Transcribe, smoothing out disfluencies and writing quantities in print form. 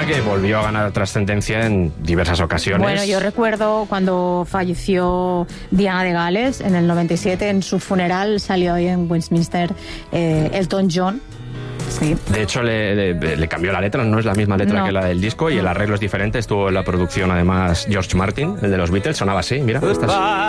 que volvió a ganar trascendencia en diversas ocasiones. Bueno, yo recuerdo cuando falleció Diana de Gales en el 97, en su funeral salió ahí en Westminster Elton John. Sí. De hecho, le cambió la letra, no es la misma letra que la del disco, y el arreglo es diferente. Estuvo en la producción, además, George Martin, el de los Beatles, sonaba así, mira.